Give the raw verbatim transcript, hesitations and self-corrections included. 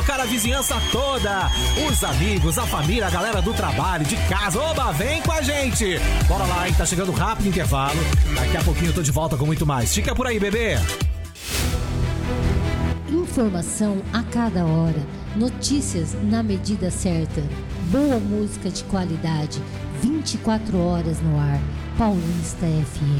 tocar a vizinhança toda. Os amigos, a família, a galera do trabalho, de casa. Oba, vem com a gente. Bora lá, hein? Tá chegando rápido o intervalo. Daqui a pouquinho eu tô de volta com muito mais. Fica por aí, bebê. Informação a cada hora. Notícias na medida certa. Boa música de qualidade. vinte e quatro horas no ar. Paulista F M.